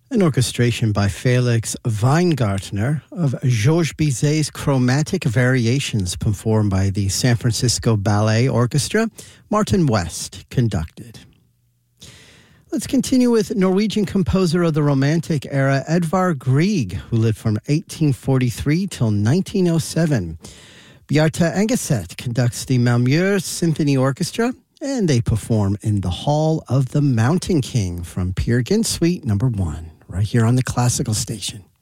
An orchestration by Felix Weingartner of Georges Bizet's Chromatic Variations, performed by the San Francisco Ballet Orchestra. Martin West conducted. Let's continue with Norwegian composer of the Romantic era, Edvard Grieg, who lived from 1843 till 1907. Bjarte Engeset conducts the Malmö Symphony Orchestra, and they perform in the Hall of the Mountain King from Peer Gynt Suite No. 1, right here on the Classical Station.